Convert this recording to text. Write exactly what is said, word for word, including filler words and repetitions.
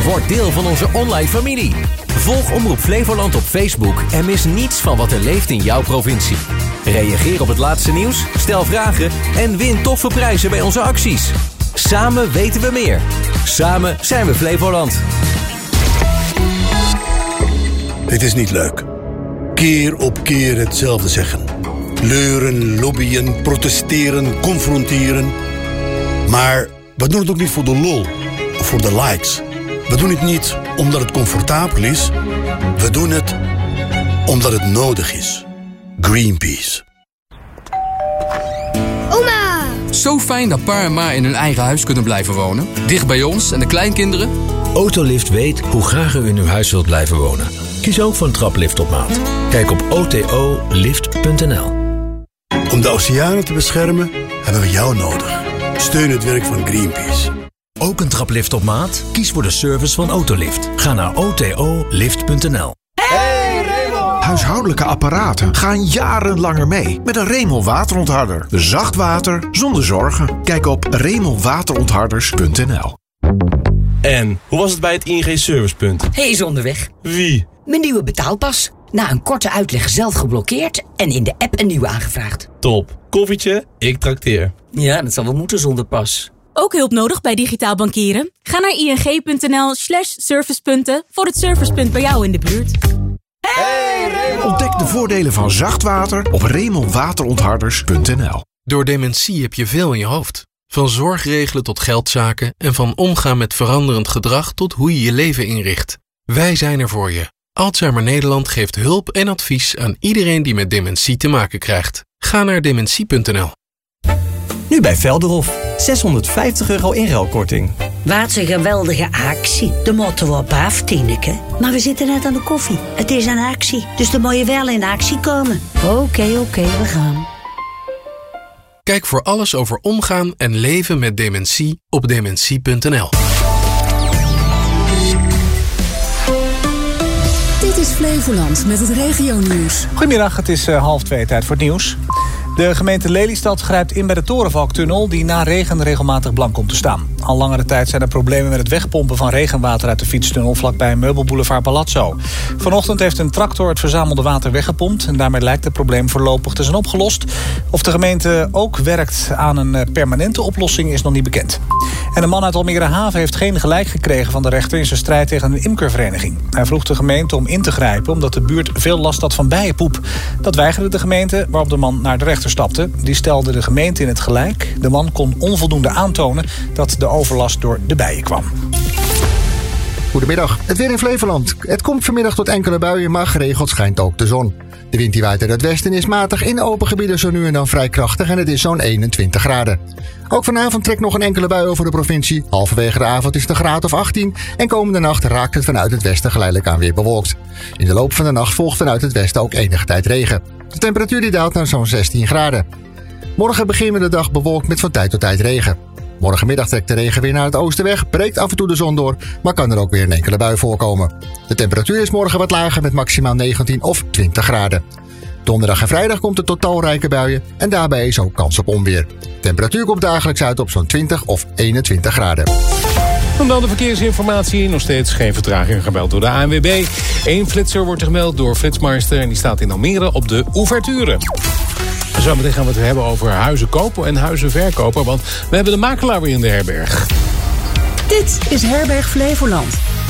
Word deel van onze online familie. Volg Omroep Flevoland op Facebook en mis niets van wat er leeft in jouw provincie. Reageer op het laatste nieuws, stel vragen en win toffe prijzen bij onze acties. Samen weten we meer. Samen zijn we Flevoland. Dit is niet leuk. Keer op keer hetzelfde zeggen. Leuren, lobbyen, protesteren, confronteren. Maar we doen het ook niet voor de lol of voor de likes. We doen het niet omdat het comfortabel is. We doen het omdat het nodig is. Greenpeace. Oma! Zo fijn dat pa en ma in hun eigen huis kunnen blijven wonen. Dicht bij ons en de kleinkinderen. Autolift weet hoe graag u in uw huis wilt blijven wonen. Kies ook voor een traplift op maat. Kijk op o t o lift punt n l. Om de oceanen te beschermen hebben we jou nodig. Steun het werk van Greenpeace. Ook een traplift op maat? Kies voor de service van Autolift. Ga naar o t o lift punt n l. Hey Raymond! Huishoudelijke apparaten gaan jarenlanger mee met een Raymond waterontharder. Zacht water zonder zorgen. Kijk op raymond waterontharders punt n l. En hoe was het bij het I N G-servicepunt? Hij is onderweg. Wie? Mijn nieuwe betaalpas. Na een korte uitleg zelf geblokkeerd en in de app een nieuwe aangevraagd. Top. Koffietje, ik trakteer. Ja, dat zal wel moeten zonder pas. Ook hulp nodig bij digitaal bankieren? Ga naar ing.nl slash servicepunten voor het servicepunt bij jou in de buurt. Hey Raymond! Ontdek de voordelen van zacht water op raymond waterontharders punt n l. Door dementie heb je veel in je hoofd. Van zorgregelen tot geldzaken en van omgaan met veranderend gedrag tot hoe je je leven inricht. Wij zijn er voor je. Alzheimer Nederland geeft hulp en advies aan iedereen die met dementie te maken krijgt. Ga naar dementie punt n l. Nu bij Velderhof. zeshonderdvijftig euro inruilkorting. Wat een geweldige actie. De motto op af, Tineke. Maar we zitten net aan de koffie. Het is een actie, dus dan moet je wel in actie komen. Oké, okay, oké, okay, we gaan. Kijk voor alles over omgaan en leven met dementie op dementie punt n l. Dit is Flevoland met het regionieuws. Goedemiddag, het is uh, half twee, tijd voor het nieuws. De gemeente Lelystad grijpt in bij de Torenvalktunnel die na regen regelmatig blank komt te staan. Al langere tijd zijn er problemen met het wegpompen van regenwater uit de fietstunnel vlakbij Meubelboulevard Palazzo. Vanochtend heeft een tractor het verzamelde water weggepompt en daarmee lijkt het probleem voorlopig te zijn opgelost. Of de gemeente ook werkt aan een permanente oplossing is nog niet bekend. En een man uit Almere Haven heeft geen gelijk gekregen van de rechter in zijn strijd tegen een imkervereniging. Hij vroeg de gemeente om in te grijpen omdat de buurt veel last had van bijenpoep. Dat weigerde de gemeente, waarop de man naar de rechter stapte. Die stelde de gemeente in het gelijk. De man kon onvoldoende aantonen dat de overlast door de bijen kwam. Goedemiddag. Het weer in Flevoland. Het komt vanmiddag tot enkele buien, maar geregeld schijnt ook de zon. De wind die waait uit het westen is matig, in open gebieden zo nu en dan vrij krachtig en het is zo'n eenentwintig graden. Ook vanavond trekt nog een enkele bui over de provincie. Halverwege de avond is het een graad of achttien en komende nacht raakt het vanuit het westen geleidelijk aan weer bewolkt. In de loop van de nacht volgt vanuit het westen ook enige tijd regen. De temperatuur die daalt naar zo'n zestien graden. Morgen beginnen we de dag bewolkt met van tijd tot tijd regen. Morgenmiddag trekt de regen weer naar het oosten weg, breekt af en toe de zon door, maar kan er ook weer een enkele bui voorkomen. De temperatuur is morgen wat lager met maximaal negentien of twintig graden. Donderdag en vrijdag komt er tot talrijke buien en daarbij is ook kans op onweer. De temperatuur komt dagelijks uit op zo'n twintig of eenentwintig graden. En dan de verkeersinformatie. Nog steeds geen vertraging gebeld door de A N W B. Eén flitser wordt er gemeld door Flitsmeister en die staat in Almere op de ouverture. Zometeen gaan we het hebben over huizen kopen en huizen verkopen, want we hebben de makelaar weer in de herberg. Dit is Herberg Flevoland.